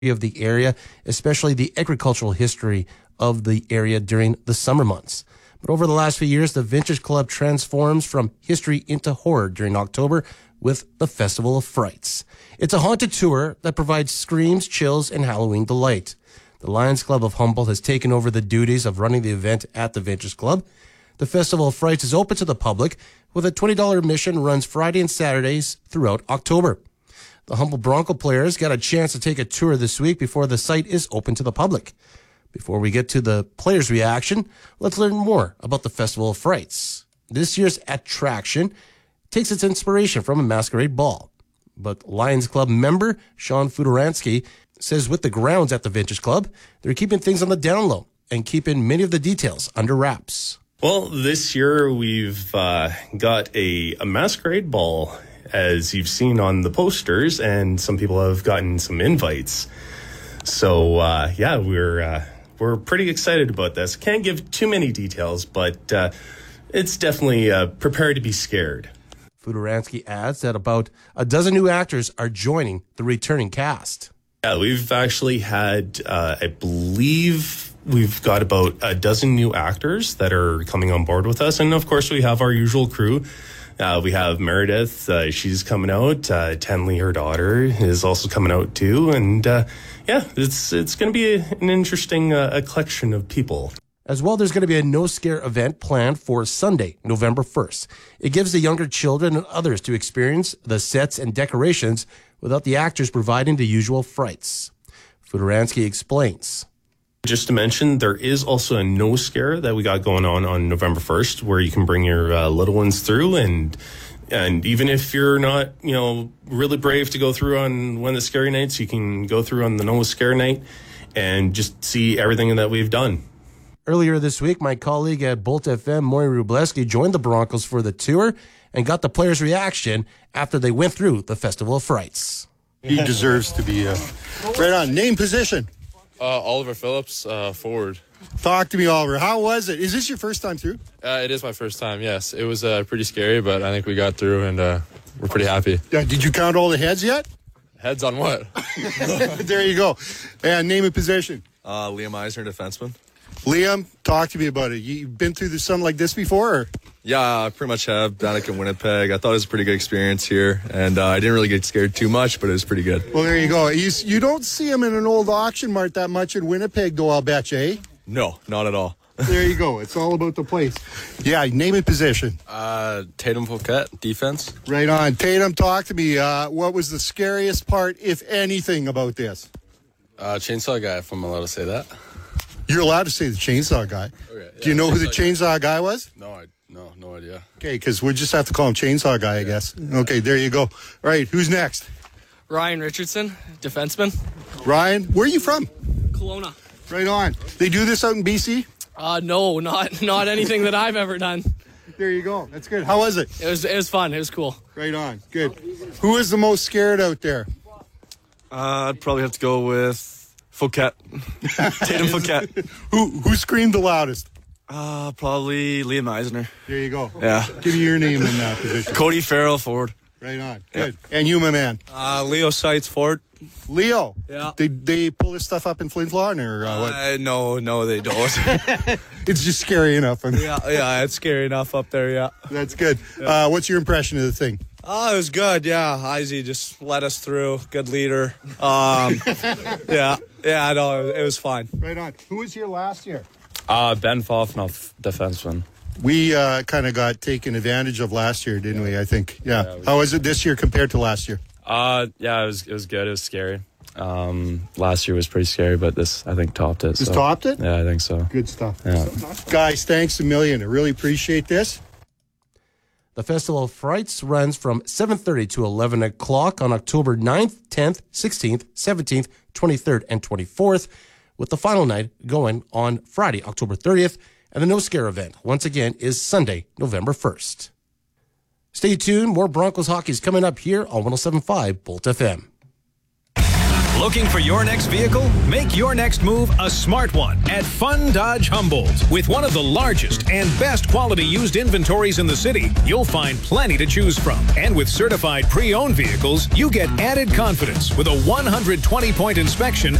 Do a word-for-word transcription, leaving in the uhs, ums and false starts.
of the area, especially the agricultural history of the area during the summer months. But over the last few years, the Vintage Club transforms from history into horror during October with the Festival of Frights. It's a haunted tour that provides screams, chills, and Halloween delight. The Lions Club of Humboldt has taken over the duties of running the event at the Vintage Club. The Festival of Frights is open to the public with a twenty dollars admission, runs Friday and Saturdays throughout October. The Humboldt Bronco players got a chance to take a tour this week before the site is open to the public. Before we get to the players' reaction, let's learn more about the Festival of Frights. This year's attraction takes its inspiration from a masquerade ball. But Lions Club member Sean Fudoransky says with the grounds at the Vintage Club, they're keeping things on the down low and keeping many of the details under wraps. Well, this year we've uh, got a, a masquerade ball, as you've seen on the posters, and some people have gotten some invites. So, uh, yeah, we're uh, we're pretty excited about this. Can't give too many details, but uh, it's definitely uh, prepare to be scared. Fudoransky adds that about a dozen new actors are joining the returning cast. Yeah, we've actually had, uh, I believe, we've got about a dozen new actors that are coming on board with us. And, of course, we have our usual crew. Uh, we have Meredith. Uh, she's coming out. Uh, Tenley, her daughter, is also coming out, too. And, uh, yeah, it's it's going to be a, an interesting uh, a collection of people. As well, there's going to be a No Scare event planned for Sunday, November first. It gives the younger children and others to experience the sets and decorations without the actors providing the usual frights. Fudoransky explains. Just to mention, there is also a No Scare that we got going on on November first, where you can bring your uh, little ones through, and and even if you're not, you know, really brave to go through on one of the scary nights, you can go through on the No Scare night and just see everything that we've done. Earlier this week, my colleague at Bolt F M, Maury Rubleski, joined the Broncos for the tour and got the players' reaction after they went through the Festival of Frights. He deserves to be uh, right on. Name, position. Uh, Oliver Phillips, uh, forward. Talk to me, Oliver. How was it? Is this your first time through? Uh, it is my first time, yes. It was uh, pretty scary, but I think we got through, and uh, we're pretty happy. Yeah, did you count all the heads yet? Heads on what? There you go. And name and position. Uh, Liam Eisner, defenseman. Liam, talk to me about it. You've been through something like this before? Or? Yeah, I pretty much have. Down in Winnipeg. I thought it was a pretty good experience here, and uh, I didn't really get scared too much, but it was pretty good. Well, there you go. You, you don't see them in an old auction mart that much in Winnipeg, though, I'll bet you, eh? No, not at all. There you go. It's all about the place. Yeah, name and position. Uh, Tatum Fouquet, defense. Right on. Tatum, talk to me. Uh, what was the scariest part, if anything, about this? Uh, chainsaw guy, if I'm allowed to say that. You're allowed to say the chainsaw guy. Okay, yeah, Do you know who the chainsaw chainsaw guy was? No, I no, no idea. Okay, because we just have to call him chainsaw guy, I guess. Okay, there you go. All right, who's next? Ryan Richardson, defenseman. Ryan, where are you from? Kelowna. Right on. They do this out in B C? Uh, no, not not anything that I've ever done. There you go. That's good. How was it? It was it was fun. It was cool. Right on. Good. Who is the most scared out there? Uh, I'd probably have to go with Fouquet. Tatum Fouquet. Who who screamed the loudest? Uh, probably Liam Eisner. There you go. Yeah. Give me your name in that position. Cody Farrell, forward. Right on. Good. Yeah. And you, my man? Uh, Leo Seitz, forward. Leo. Yeah. They they pull this stuff up in Flin Flon or uh, what? Uh, no, no, they don't. It's just scary enough. yeah, yeah, it's scary enough up there, yeah. That's good. Uh, what's your impression of the thing? Oh, it was good, yeah. Izzy just led us through. Good leader. Um, yeah, yeah, I know. It was fine. Right on. Who was here last year? Uh, Ben Fofnoff, defenseman. We uh, kind of got taken advantage of last year, didn't we? I think. Yeah. Yeah, we- How was it this year compared to last year? Uh, yeah, it was it was good. It was scary. Um, last year was pretty scary, but this I think topped it. This so. topped it? Yeah, I think so. Good stuff. Yeah. Guys, thanks a million. I really appreciate this. The Festival of Frights runs from seven thirty to eleven o'clock on October ninth, tenth, sixteenth, seventeenth, twenty-third, and twenty-fourth, with the final night going on Friday, October thirtieth, and the No Scare event, once again, is Sunday, November first. Stay tuned. More Broncos hockey is coming up here on one oh seven point five Bolt F M. Looking for your next vehicle? Make your next move a smart one at Fun Dodge Humboldt. With one of the largest and best quality used inventories in the city, you'll find plenty to choose from. And with certified pre-owned vehicles, you get added confidence with a one hundred twenty point inspection